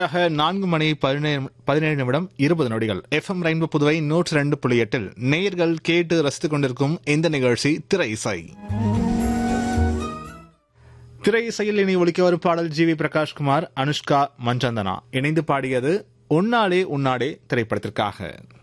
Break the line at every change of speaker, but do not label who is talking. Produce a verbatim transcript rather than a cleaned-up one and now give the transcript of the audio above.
நான்கு மணி பதினேழு பதினேழு நிமிடம் இருபது நொடிகள். எஃப்எம் ரெயின்போ புதுவை நூற்றி ரெண்டு புள்ளி எட்டில் நேயர்கள் கேட்டு ரசித்துக் கொண்டிருக்கும் இந்த நிகழ்ச்சி திரை இசை. திரை இசையில் இனி ஒலிக்க வரும் பாடல் ஜி வி பிரகாஷ்குமார், அனுஷ்கா, மஞ்சந்தனா இணைந்து பாடியது உன்னாலே உன்னாடே திரைப்படத்திற்காக.